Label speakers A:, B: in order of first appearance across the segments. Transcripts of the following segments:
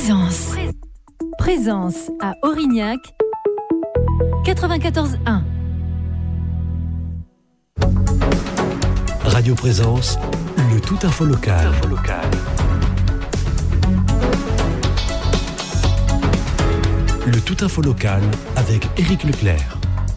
A: Présence à Aurignac 94.1.
B: Radio Présence, le tout info local. Le tout info local avec Éric Leclerc.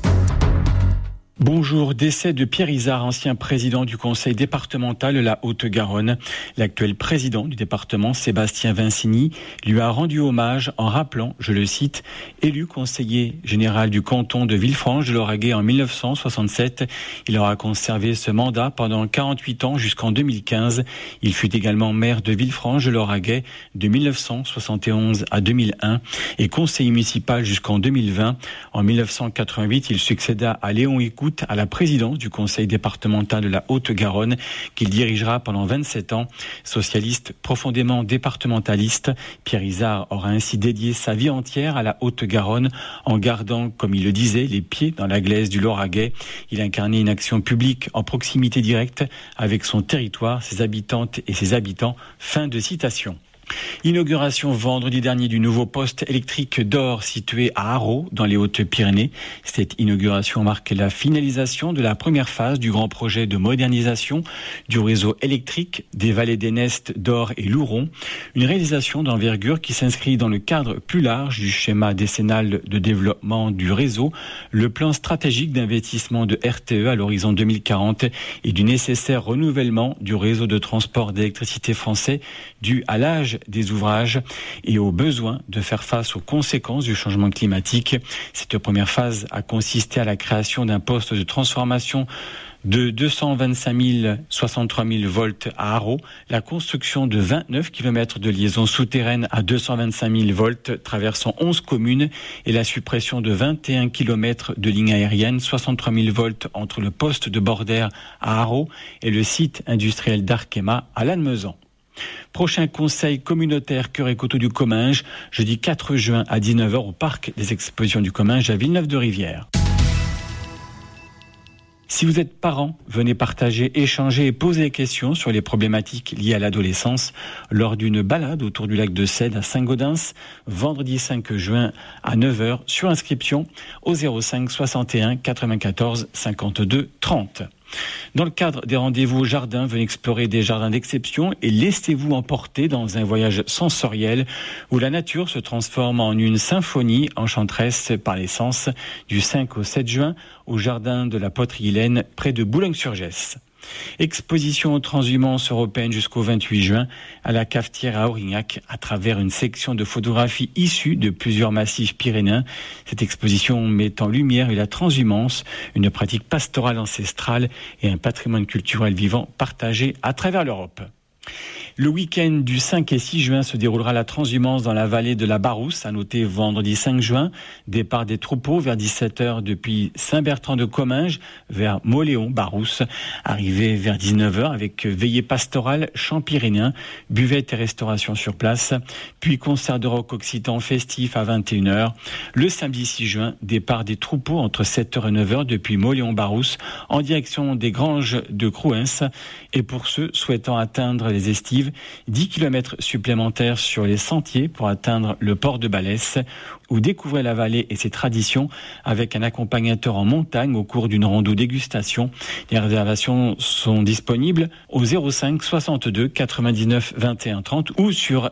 C: Bonjour, décès de Pierre Izard, ancien président du conseil départemental de la Haute-Garonne. L'actuel président du département, Sébastien Vincini, lui a rendu hommage en rappelant, je le cite, élu conseiller général du canton de Villefranche-de-Lauragais en 1967. Il aura conservé ce mandat pendant 48 ans jusqu'en 2015. Il fut également maire de Villefranche-de-Lauragais de 1971 à 2001 et conseiller municipal jusqu'en 2020. En 1988, il succéda à Léon Écoute à la présidence du conseil départemental de la Haute-Garonne qu'il dirigera pendant 27 ans. Socialiste profondément départementaliste, Pierre Izard aura ainsi dédié sa vie entière à la Haute-Garonne en gardant, comme il le disait, les pieds dans la glaise du Lauragais. Il incarnait une action publique en proximité directe avec son territoire, ses habitantes et ses habitants. Fin de citation. Inauguration vendredi dernier du nouveau poste électrique d'Or situé à Arreau dans les Hautes-Pyrénées. Cette inauguration marque la finalisation de la première phase du grand projet de modernisation du réseau électrique des vallées d'Ainest, d'Or et Louron. Une réalisation d'envergure qui s'inscrit dans le cadre plus large du schéma décennal de développement du réseau, le plan stratégique d'investissement de RTE à l'horizon 2040 et du nécessaire renouvellement du réseau de transport d'électricité français dû à l'âge des ouvrages et au besoin de faire face aux conséquences du changement climatique. Cette première phase a consisté à la création d'un poste de transformation de 225 63 000 volts à Arreau, la construction de 29 km de liaisons souterraines à 225 000 volts traversant 11 communes et la suppression de 21 km de lignes aériennes 63 000 volts entre le poste de Bordère à Arreau et le site industriel d'Arkema à Lannemezan. Prochain conseil communautaire Cœur et Coteaux du Comminges, jeudi 4 juin à 19h au parc des expositions du Comminges à Villeneuve-de-Rivière. Si vous êtes parent, venez partager, échanger et poser des questions sur les problématiques liées à l'adolescence lors d'une balade autour du lac de Cède à Saint-Gaudens, vendredi 5 juin à 9h sur inscription au 05 61 94 52 30. Dans le cadre des rendez-vous au jardin, venez explorer des jardins d'exception et laissez-vous emporter dans un voyage sensoriel où la nature se transforme en une symphonie enchanteresse par les sens du 5 au 7 juin au jardin de la Poterie-Hélène près de Boulogne-sur-Gesse. Exposition transhumance européenne jusqu'au 28 juin à la cafetière à Aurignac à travers une section de photographies issues de plusieurs massifs pyrénéens. Cette exposition met en lumière la transhumance, une pratique pastorale ancestrale et un patrimoine culturel vivant partagé à travers l'Europe. Le week-end du 5 et 6 juin se déroulera la transhumance dans la vallée de la Barousse, à noter vendredi 5 juin, départ des troupeaux vers 17h depuis Saint-Bertrand-de-Comminges vers Moléon-Barousse, arrivée vers 19h avec veillée pastorale, chant pyrénéen, buvette et restauration sur place, puis concert de rock occitan festif à 21h. Le samedi 6 juin, départ des troupeaux entre 7h et 9h depuis Moléon-Barousse en direction des granges de Crouens et pour ceux souhaitant atteindre les estives, 10 km supplémentaires sur les sentiers pour atteindre le port de Balès ou découvrir la vallée et ses traditions avec un accompagnateur en montagne au cours d'une rando dégustation. Les réservations sont disponibles au 05 62 99 21 30 ou sur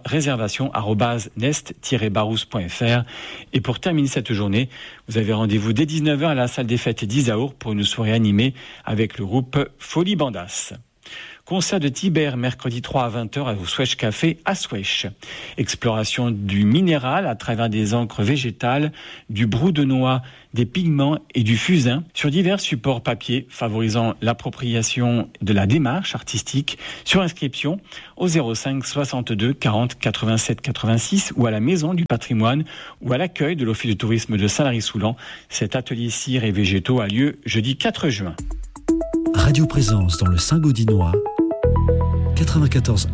C: réservation@nest-barousse.fr. Et pour terminer cette journée, vous avez rendez-vous dès 19h à la salle des fêtes d'Isaour pour une soirée animée avec le groupe Folie Bandas. Concert de Tibère, mercredi 3 à 20h au Swèche Café à Swèche. Exploration du minéral à travers des encres végétales, du brou de noix, des pigments et du fusain sur divers supports papier, favorisant l'appropriation de la démarche artistique. Sur inscription au 05 62 40 87 86 ou à la Maison du Patrimoine ou à l'accueil de l'Office de tourisme de Saint-Lary-Soulan. Cet atelier cire et végétaux a lieu jeudi 4 juin.
B: Radio Présence dans le Saint-Gaudinois, 94.1.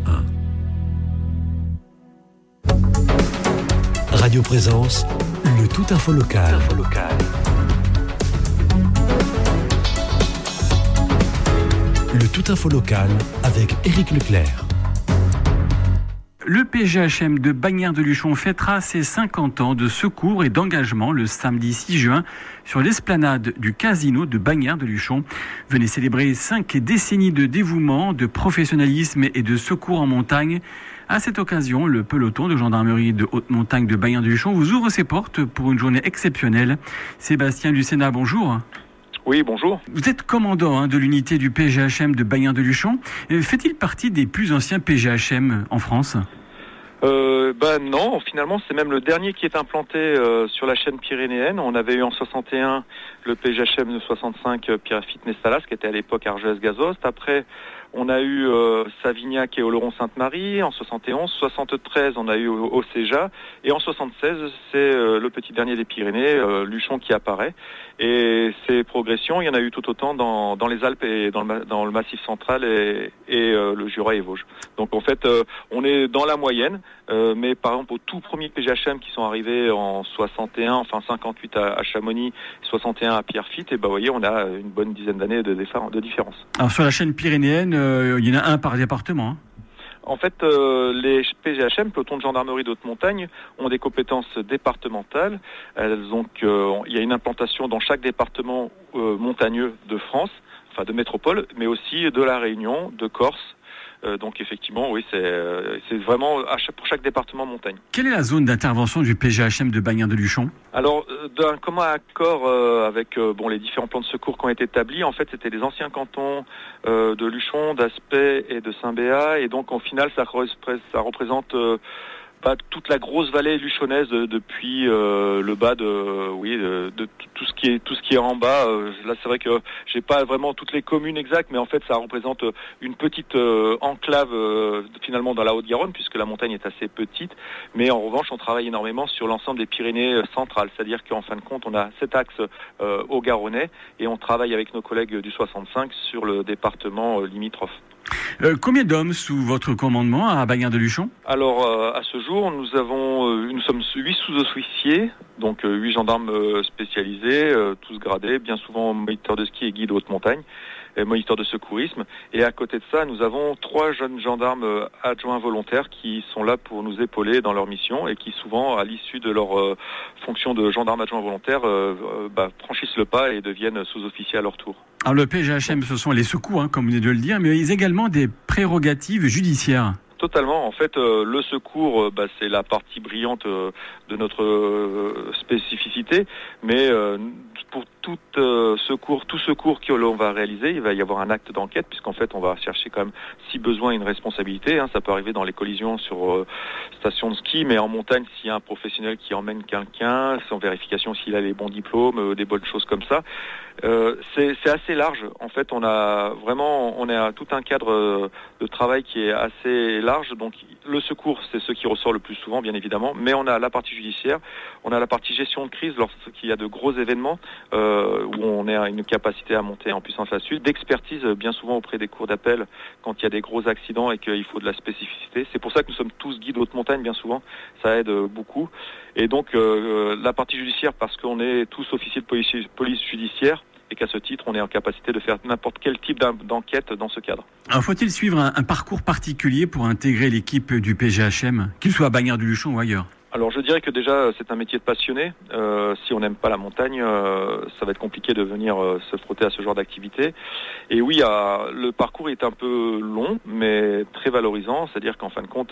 B: Radio Présence, le tout info local. Le tout info local avec Éric Leclerc.
C: Le PGHM de Bagnères-de-Luchon fêtera ses 50 ans de secours et d'engagement le samedi 6 juin sur l'esplanade du casino de Bagnères-de-Luchon. Venez célébrer 5 décennies de dévouement, de professionnalisme et de secours en montagne. À cette occasion, le peloton de gendarmerie de haute montagne de Bagnères-de-Luchon vous ouvre ses portes pour une journée exceptionnelle. Sébastien Lucena, bonjour.
D: Oui, bonjour.
C: Vous êtes commandant de l'unité du PGHM de Bagnères-de-Luchon. Fait-il partie des plus anciens PGHM en France ?
D: Non, finalement c'est même le dernier qui est implanté sur la chaîne pyrénéenne. On avait eu en 61 le PGHM de 65 Pierrefitte-Nestalas qui était à l'époque Argelès-Gazost. Après on a eu Savignac et Oloron-Sainte-Marie en 71, 73 on a eu Océja et en 76 c'est le petit dernier des Pyrénées, Luchon qui apparaît. Et ces progressions, il y en a eu tout autant dans les Alpes et dans le Massif central et le Jura et Vosges. Donc en fait on est dans la moyenne, mais par exemple aux tout premiers PGHM qui sont arrivés en 61, enfin 58 à Chamonix, 61 à Pierrefitte, et vous voyez on a une bonne dizaine d'années de différence.
C: Alors sur la chaîne pyrénéenne, il y en a un par département.
D: En fait, les PGHM, peloton de gendarmerie de haute montagne, ont des compétences départementales. Il y a une implantation dans chaque département montagneux de France, enfin de métropole, mais aussi de la Réunion, de Corse. Donc effectivement, oui, c'est vraiment pour chaque département montagne.
C: Quelle est la zone d'intervention du PGHM de Bagnères-de-Luchon ?
D: Alors, d'un commun accord avec les différents plans de secours qui ont été établis, en fait, c'était les anciens cantons de Luchon, d'Aspet et de Saint-Béat, et donc au final, ça représente toute la grosse vallée luchonnaise depuis le bas de tout ce qui est en bas. Là c'est vrai que j'ai pas vraiment toutes les communes exactes, mais en fait ça représente une petite enclave finalement dans la Haute-Garonne, puisque la montagne est assez petite. Mais en revanche on travaille énormément sur l'ensemble des Pyrénées centrales, c'est-à-dire qu'en fin de compte on a cet axe au Garonnais et on travaille avec nos collègues du 65 sur le département limitrophe.
C: Combien d'hommes sous votre commandement à Bagnères-de-Luchon ?
D: Alors à ce jour, nous sommes 8 sous-officiers, donc 8 gendarmes spécialisés, tous gradés, bien souvent moniteurs de ski et guides haute montagne, moniteurs de secourisme. Et à côté de ça, nous avons 3 jeunes gendarmes adjoints volontaires qui sont là pour nous épauler dans leur mission et qui souvent, à l'issue de leur fonction de gendarme adjoint volontaire, franchissent le pas et deviennent sous-officiers à leur tour.
C: Alors le PGHM, ce sont les secours, comme vous venez de le dire, mais ils ont également des prérogatives judiciaires.
D: Totalement. En fait, le secours, c'est la partie brillante de notre spécificité. Mais pour tout secours que l'on va réaliser, il va y avoir un acte d'enquête, puisqu'en fait, on va chercher quand même, si besoin, une responsabilité. Ça peut arriver dans les collisions sur station de ski, mais en montagne, s'il y a un professionnel qui emmène quelqu'un, sans vérification s'il a les bons diplômes, des bonnes choses comme ça. C'est assez large. En fait, on a tout un cadre de travail qui est assez large. Donc, le secours, c'est ce qui ressort le plus souvent, bien évidemment. Mais on a la partie judiciaire, on a la partie gestion de crise lorsqu'il y a de gros événements où on a une capacité à monter en puissance là-dessus, d'expertise bien souvent auprès des cours d'appel quand il y a des gros accidents et qu'il faut de la spécificité. C'est pour ça que nous sommes tous guides haute montagne, bien souvent. Ça aide beaucoup. Et donc, la partie judiciaire, parce qu'on est tous officiers de police judiciaire, et qu'à ce titre, on est en capacité de faire n'importe quel type d'enquête dans ce cadre.
C: Alors, faut-il suivre un parcours particulier pour intégrer l'équipe du PGHM, qu'il soit à Bagnères-de-Luchon ou ailleurs ?
D: Alors je dirais que déjà c'est un métier de passionné. Si on n'aime pas la montagne, ça va être compliqué de venir se frotter à ce genre d'activité. Et oui, le parcours est un peu long, mais très valorisant. C'est-à-dire qu'en fin de compte,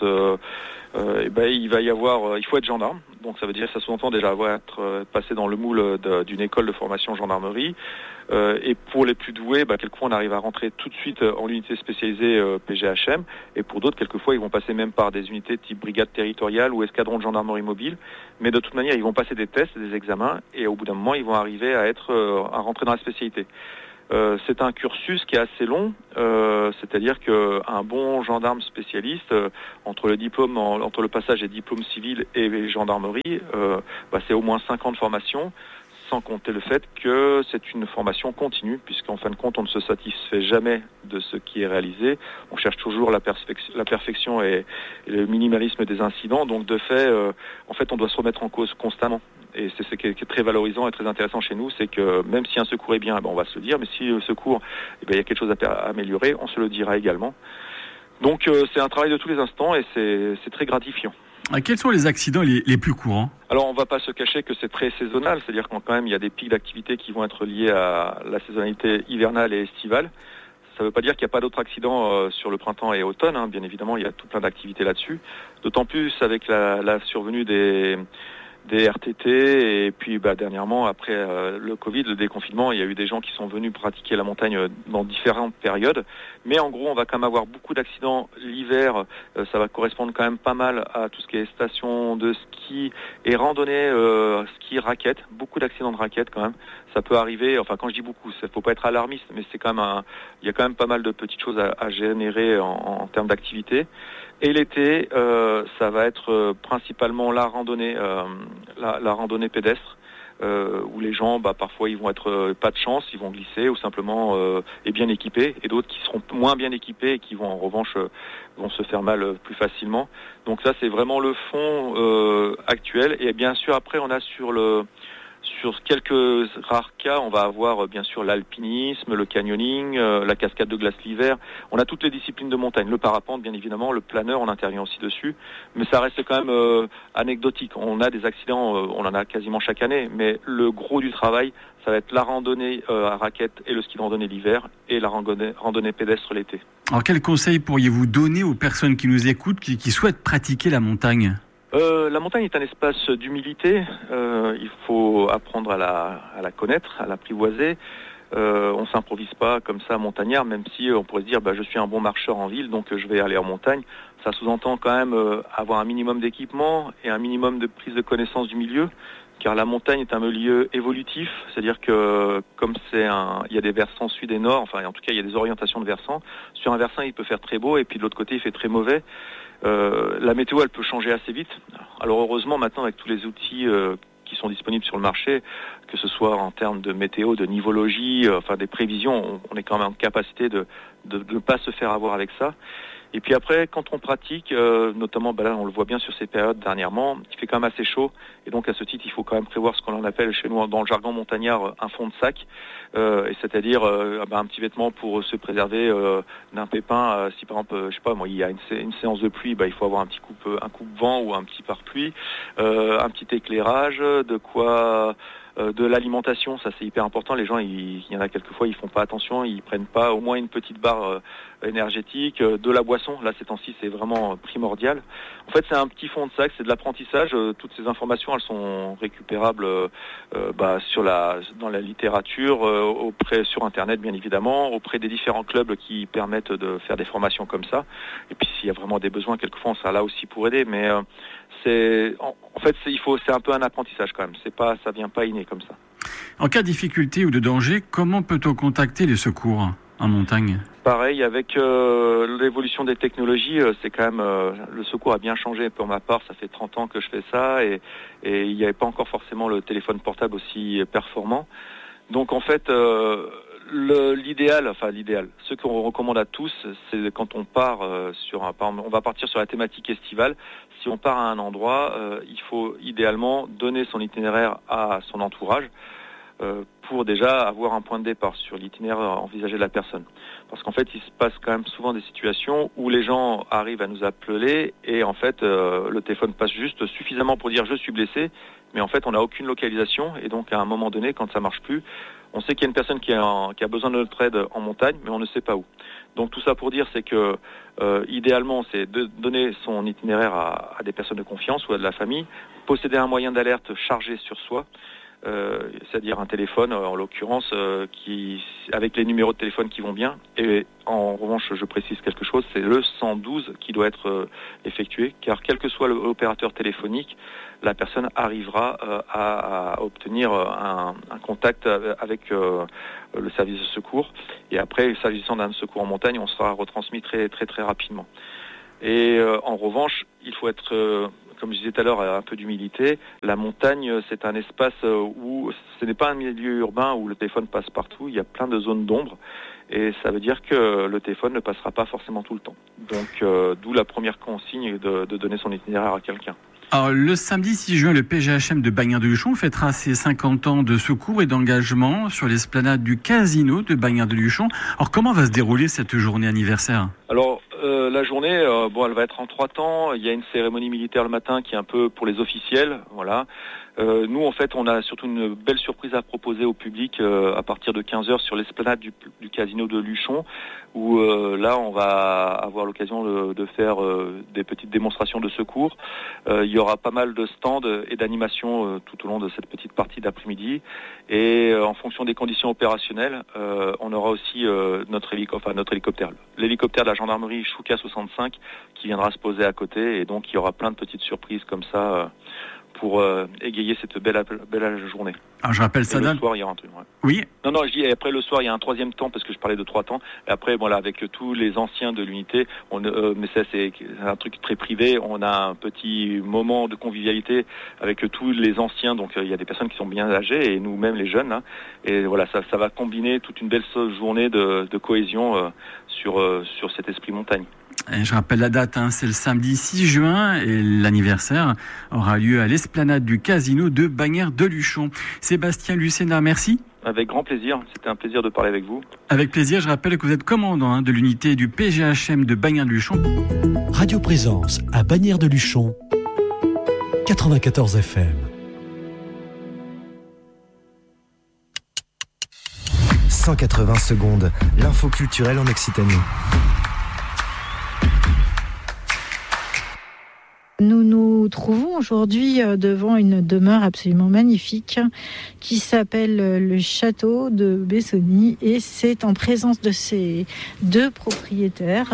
D: il faut être gendarme. Donc ça veut dire que ça sous-entend déjà être passé dans le moule d'une école de formation gendarmerie. Et pour les plus doués, quelquefois on arrive à rentrer tout de suite en unité spécialisée PGHM, et pour d'autres, quelquefois ils vont passer même par des unités type brigade territoriale ou escadron de gendarmerie mobile, mais de toute manière ils vont passer des tests et des examens, et au bout d'un moment ils vont arriver à rentrer dans la spécialité. C'est un cursus qui est assez long, c'est-à-dire qu'un bon gendarme spécialiste, entre le passage des diplômes civils et gendarmerie, c'est au moins 5 ans de formation, sans compter le fait que c'est une formation continue, puisqu'en fin de compte, on ne se satisfait jamais de ce qui est réalisé. On cherche toujours la perfection et le minimalisme des incidents. Donc, de fait, on doit se remettre en cause constamment. Et c'est ce qui est très valorisant et très intéressant chez nous, c'est que même si un secours est bien, on va se le dire, mais si le secours, il y a quelque chose à améliorer, on se le dira également. Donc c'est un travail de tous les instants et c'est très gratifiant.
C: Quels sont les accidents les plus courants ?
D: Alors on va pas se cacher que c'est très saisonnal, c'est-à-dire quand même il y a des pics d'activité qui vont être liés à la saisonnalité hivernale et estivale. Ça ne veut pas dire qu'il n'y a pas d'autres accidents sur le printemps et automne, hein. Bien évidemment il y a tout plein d'activités là-dessus. D'autant plus avec la survenue des RTT et puis dernièrement après le Covid, le déconfinement, il y a eu des gens qui sont venus pratiquer la montagne dans différentes périodes. Mais en gros, on va quand même avoir beaucoup d'accidents l'hiver. Ça va correspondre quand même pas mal à tout ce qui est station de ski et randonnée, ski raquette. Beaucoup d'accidents de raquettes quand même. Ça peut arriver. Enfin, quand je dis beaucoup, il faut pas être alarmiste, mais c'est quand même il y a quand même pas mal de petites choses à générer en termes d'activité. Et l'été, ça va être principalement la randonnée pédestre, où les gens, parfois, ils vont être pas de chance, ils vont glisser ou simplement et bien équipés, et d'autres qui seront moins bien équipés et qui vont en revanche vont se faire mal plus facilement. Donc ça, c'est vraiment le fond actuel. Et bien sûr, après, on a sur quelques rares cas, on va avoir bien sûr l'alpinisme, le canyoning, la cascade de glace l'hiver. On a toutes les disciplines de montagne. Le parapente, bien évidemment, le planeur, on intervient aussi dessus. Mais ça reste quand même anecdotique. On a des accidents, on en a quasiment chaque année. Mais le gros du travail, ça va être la randonnée à raquettes et le ski de randonnée l'hiver et la randonnée pédestre l'été.
C: Alors quels conseils pourriez-vous donner aux personnes qui nous écoutent, qui souhaitent pratiquer la montagne ?
D: La montagne est un espace d'humilité. Il faut apprendre à la connaître, à l'apprivoiser. On s'improvise pas comme ça montagnard, même si on pourrait se dire je suis un bon marcheur en ville, donc je vais aller en montagne. Ça sous-entend quand même avoir un minimum d'équipement et un minimum de prise de connaissance du milieu, car la montagne est un milieu évolutif, c'est-à-dire que comme il y a des versants sud et nord, enfin en tout cas il y a des orientations de versants. Sur un versant il peut faire très beau et puis de l'autre côté il fait très mauvais. La météo elle peut changer assez vite. Alors heureusement maintenant avec tous les outils qui sont disponibles sur le marché, que ce soit en termes de météo, de nivologie, des prévisions, on est quand même en capacité de ne pas se faire avoir avec ça. Et puis après, quand on pratique, notamment, là, on le voit bien sur ces périodes dernièrement, il fait quand même assez chaud. Et donc, à ce titre, il faut quand même prévoir ce qu'on appelle chez nous, dans le jargon montagnard, un fond de sac. Et c'est-à-dire, un petit vêtement pour se préserver d'un pépin. Si par exemple, il y a une séance de pluie, il faut avoir un coupe-vent ou un petit pare-pluie, un petit éclairage, de l'alimentation, ça c'est hyper important. Les gens, il y en a quelquefois, ils font pas attention, ils prennent pas au moins une petite barre énergétique, de la boisson. Là, ces temps-ci, c'est vraiment primordial. En fait, c'est un petit fond de sac, c'est de l'apprentissage. Toutes ces informations, elles sont récupérables dans la littérature, sur Internet, bien évidemment, auprès des différents clubs qui permettent de faire des formations comme ça. Et puis, s'il y a vraiment des besoins, quelquefois, on sera là aussi pour aider. Mais c'est un peu un apprentissage quand même. Ça vient pas inné comme ça.
C: En cas de difficulté ou de danger, comment peut-on contacter les secours en montagne ?
D: Pareil, avec l'évolution des technologies, c'est quand même le secours a bien changé pour ma part. Ça fait 30 ans que je fais ça et il n'y avait pas encore forcément le téléphone portable aussi performant. Donc en fait, l'idéal, ce qu'on recommande à tous, c'est quand on part on va partir sur la thématique estivale. Si on part à un endroit, il faut idéalement donner son itinéraire à son entourage pour déjà avoir un point de départ sur l'itinéraire envisagé de la personne. Parce qu'en fait, il se passe quand même souvent des situations où les gens arrivent à nous appeler et en fait, le téléphone passe juste suffisamment pour dire je suis blessé, mais en fait, on n'a aucune localisation et donc à un moment donné, quand ça marche plus, on sait qu'il y a une personne qui a besoin de notre aide en montagne, mais on ne sait pas où. Donc tout ça pour dire, c'est que idéalement, c'est de donner son itinéraire à des personnes de confiance ou à de la famille, posséder un moyen d'alerte chargé sur soi, c'est-à-dire un téléphone en l'occurrence avec les numéros de téléphone qui vont bien. Et en revanche, je précise quelque chose, c'est le 112 qui doit être effectué, car quel que soit l'opérateur téléphonique, la personne arrivera à obtenir un contact avec le service de secours. Et après, s'agissant d'un secours en montagne, on sera retransmis très très très rapidement. Et en revanche, il faut être comme je disais tout à l'heure, un peu d'humilité. La montagne, c'est un espace où ce n'est pas un milieu urbain où le téléphone passe partout. Il y a plein de zones d'ombre et ça veut dire que le téléphone ne passera pas forcément tout le temps. Donc, d'où la première consigne de donner son itinéraire à quelqu'un.
C: Alors, le samedi 6 juin, le PGHM de Bagnères-de-Luchon fêtera ses 50 ans de secours et d'engagement sur l'esplanade du casino de Bagnères-de-Luchon. Alors, comment va se dérouler cette journée anniversaire ?
D: Alors, La journée, elle va être en 3 temps. Il y a une cérémonie militaire le matin qui est un peu pour les officiels, voilà. Nous, en fait, on a surtout une belle surprise à proposer au public à partir de 15h sur l'esplanade du casino de Luchon, où là, on va avoir l'occasion de faire des petites démonstrations de secours. Il y aura pas mal de stands et d'animations tout au long de cette petite partie d'après-midi. Et en fonction des conditions opérationnelles, on aura aussi notre hélicoptère. L'hélicoptère de la gendarmerie Chouka 65 qui viendra se poser à côté. Et donc, il y aura plein de petites surprises comme ça pour égayer cette belle journée.
C: Alors je rappelle ça.
D: Le soir, il y aura un truc. Ouais.
C: Oui.
D: Non, je dis après le soir, il y a un 3e temps parce que je parlais de 3 temps. Et après, voilà, avec tous les anciens de l'unité, mais ça c'est un truc très privé. On a un petit moment de convivialité avec tous les anciens. Donc il y a des personnes qui sont bien âgées et nous-mêmes les jeunes. Hein. Et voilà, ça va combiner toute une belle journée de cohésion sur cet esprit montagne.
C: Et je rappelle la date, c'est le samedi 6 juin et l'anniversaire aura lieu à l'esplanade du casino de Bagnères de Luchon. Sébastien Lucena, merci.
D: Avec grand plaisir, c'était un plaisir de parler avec vous.
C: Avec plaisir, je rappelle que vous êtes commandant de l'unité du PGHM de Bagnères de Luchon.
B: Radio Présence à Bagnères de Luchon, 94 FM. «
E: 180 secondes, l'info culturelle en Occitanie.
F: Nous nous trouvons aujourd'hui devant une demeure absolument magnifique qui s'appelle le château de Bessonny et c'est en présence de ses 2 propriétaires.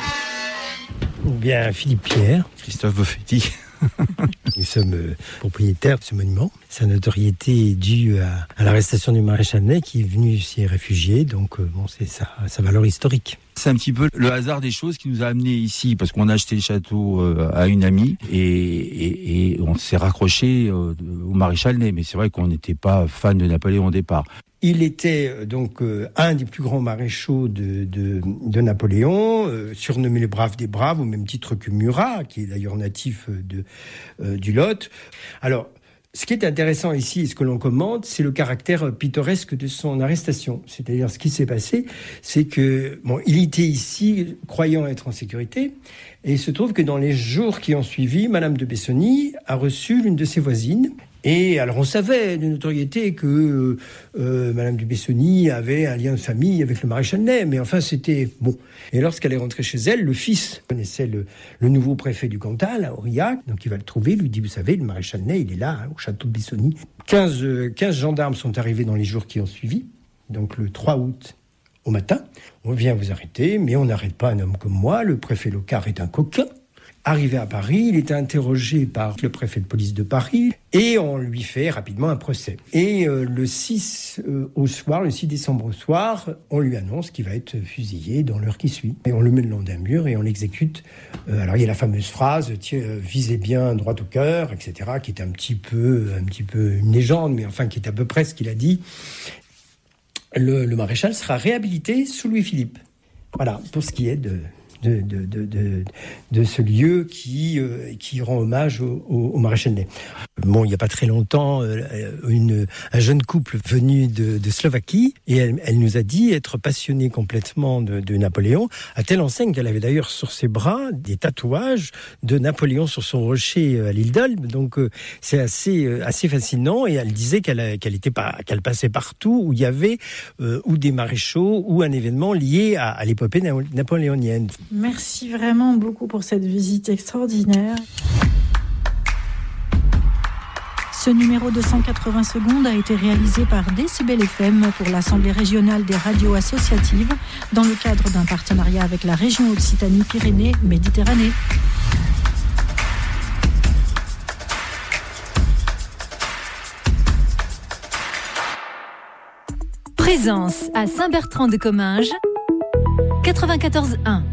G: Ou bien Philippe Pierre,
H: Christophe Boffetti.
G: Nous sommes propriétaires de ce monument. Sa notoriété est due à l'arrestation du maréchal Ney qui est venu s'y réfugier. Donc c'est sa valeur historique.
H: C'est un petit peu le hasard des choses qui nous a amenés ici parce qu'on a acheté le château à une amie et on s'est raccroché au maréchal Ney. Mais c'est vrai qu'on n'était pas fan de Napoléon au départ.
G: Il était donc un des plus grands maréchaux de Napoléon, surnommé le brave des braves, au même titre que Murat, qui est d'ailleurs natif du Lot. Alors, ce qui est intéressant ici, et ce que l'on commente, c'est le caractère pittoresque de son arrestation. C'est-à-dire, ce qui s'est passé, c'est que, il était ici, croyant être en sécurité, et il se trouve que dans les jours qui ont suivi, Madame de Bessonny a reçu l'une de ses voisines. Et alors on savait de notoriété que Madame de Bessonny avait un lien de famille avec le maréchal Ney, mais enfin c'était bon. Et lorsqu'elle est rentrée chez elle, le fils connaissait le nouveau préfet du Cantal, à Aurillac, donc il va le trouver, lui dit, vous savez, le maréchal Ney, il est là, au château de Bessonny. 15 gendarmes sont arrivés dans les jours qui ont suivi, donc le 3 août au matin. On vient vous arrêter, mais on n'arrête pas un homme comme moi, le préfet Locard est un coquin. Arrivé à Paris, il était interrogé par le préfet de police de Paris et on lui fait rapidement un procès. Et le 6 décembre au soir, on lui annonce qu'il va être fusillé dans l'heure qui suit. Et on le met le long d'un mur et on l'exécute. Alors il y a la fameuse phrase « visez bien droit au cœur », etc., qui est un petit peu une légende, mais enfin qui est à peu près ce qu'il a dit. Le maréchal sera réhabilité sous Louis-Philippe. Voilà, pour ce qui est de ce lieu qui rend hommage au maréchal Ney. Bon, il n'y a pas très longtemps, un jeune couple venu de Slovaquie, et elle nous a dit être passionnée complètement de Napoléon, à telle enseigne qu'elle avait d'ailleurs sur ses bras des tatouages de Napoléon sur son rocher à l'île d'Elbe. Donc c'est assez fascinant, et elle disait qu'elle passait partout où il y avait ou des maréchaux ou un événement lié à l'épopée napoléonienne.
F: Merci vraiment beaucoup pour cette visite extraordinaire. Ce numéro de 180 secondes a été réalisé par Décibel FM pour l'Assemblée régionale des radios associatives dans le cadre d'un partenariat avec la région Occitanie-Pyrénées-Méditerranée.
A: Présence à Saint-Bertrand-de-Comminges, 94.1.